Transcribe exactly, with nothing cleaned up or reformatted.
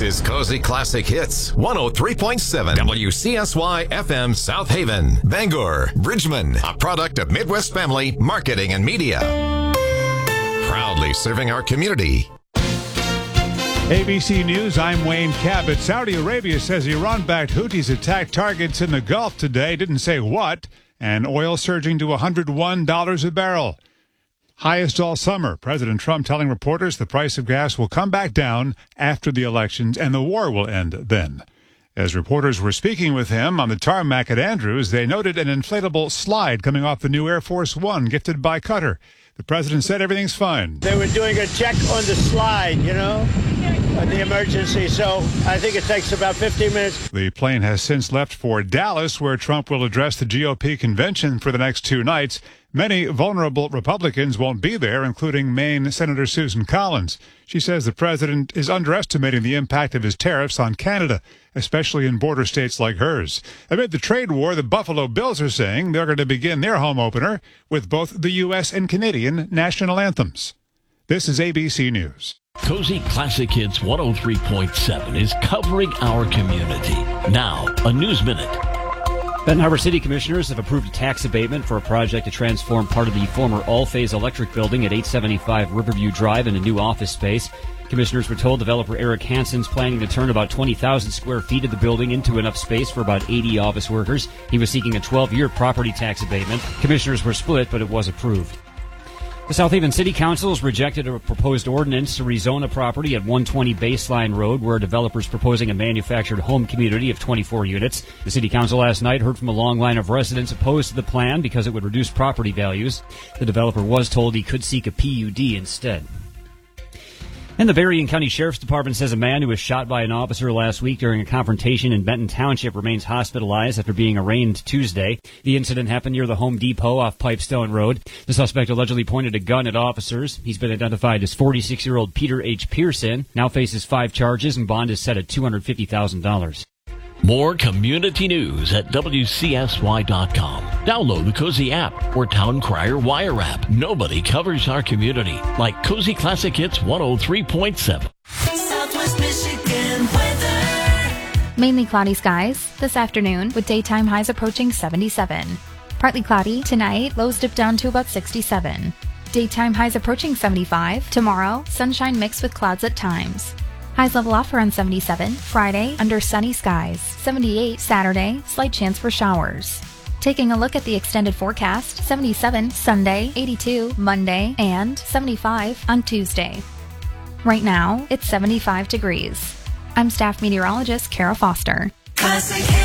is Cozy Classic Hits, one oh three point seven W C S Y F M South Haven, Bangor, Bridgman, a product of Midwest Family Marketing and Media. Proudly serving our community. A B C News, I'm Wayne Cabot. Saudi Arabia says Iran-backed Houthis attacked targets in the Gulf today. Didn't say what. And oil surging to one hundred one dollars a barrel. Highest all summer. President Trump telling reporters the price of gas will come back down after the elections and the war will end then. As reporters were speaking with him on the tarmac at Andrews, they noted an inflatable slide coming off the new Air Force One gifted by Qatar. The president said everything's fine. They were doing a check on the slide, you know, on the emergency, so I think it takes about fifteen minutes. The plane has since left for Dallas, where Trump will address the G O P convention for the next two nights. Many vulnerable Republicans won't be there, including Maine Senator Susan Collins. She says the president is underestimating the impact of his tariffs on Canada, especially in border states like hers. Amid the trade war, the Buffalo Bills are saying they're going to begin their home opener with both the U S and Canadian national anthems. This is A B C News. Cozy Classic Hits one oh three point seven is covering our community. Now, a News Minute. Benton Harbor City Commissioners have approved a tax abatement for a project to transform part of the former all-phase electric building at eight seventy-five Riverview Drive into new office space. Commissioners were told developer Eric Hansen's planning to turn about twenty thousand square feet of the building into enough space for about eighty office workers. He was seeking a twelve-year property tax abatement. Commissioners were split, but it was approved. The South Haven City Council has rejected a proposed ordinance to rezone a property at one twenty Baseline Road, where a developer is proposing a manufactured home community of twenty-four units. The City Council last night heard from a long line of residents opposed to the plan because it would reduce property values. The developer was told he could seek a P U D instead. And the Berrien County Sheriff's Department says a man who was shot by an officer last week during a confrontation in Benton Township remains hospitalized after being arraigned Tuesday. The incident happened near the Home Depot off Pipestone Road. The suspect allegedly pointed a gun at officers. He's been identified as forty-six-year-old Peter H. Pearson, now faces five charges and bond is set at two hundred fifty thousand dollars. More community news at W C S Y dot com. Download the Cozy app or Town Crier Wire app. Nobody covers our community like Cozy Classic Hits one oh three point seven. Southwest Michigan weather. Mainly cloudy skies this afternoon with daytime highs approaching seventy-seven. Partly cloudy tonight, lows dip down to about sixty-seven. Daytime highs approaching seventy-five. Tomorrow, sunshine mixed with clouds at times. Highs level off around seventy-seven. Friday, under sunny skies. seventy-eight Saturday, slight chance for showers. Taking a look at the extended forecast, seventy-seven Sunday, eighty-two Monday, and seventy-five on Tuesday. Right now, it's seventy-five degrees. I'm staff meteorologist Kara Foster. Classic